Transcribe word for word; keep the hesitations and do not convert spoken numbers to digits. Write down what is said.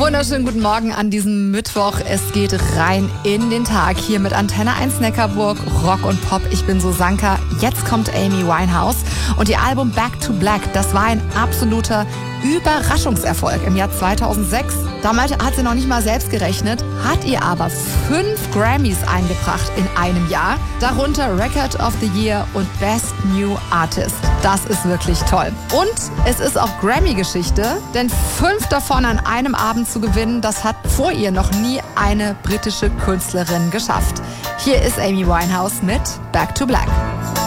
Wunderschönen guten Morgen an diesem Mittwoch. Es geht rein in den Tag hier mit Antenne eins Neckarburg, Rock und Pop. Ich bin Susanka. Jetzt kommt Amy Winehouse und ihr Album Back to Black. Das war ein absoluter Überraschungserfolg im Jahr zweitausendsechs. Damals hat sie noch nicht mal selbst gerechnet, hat ihr aber fünf Grammys eingebracht in einem Jahr. Darunter Record of the Year und Best New Artist. Das ist wirklich toll. Und es ist auch Grammy-Geschichte, denn fünf davon an einem Abend zu gewinnen, das hat vor ihr noch nie eine britische Künstlerin geschafft. Hier ist Amy Winehouse mit Back to Black.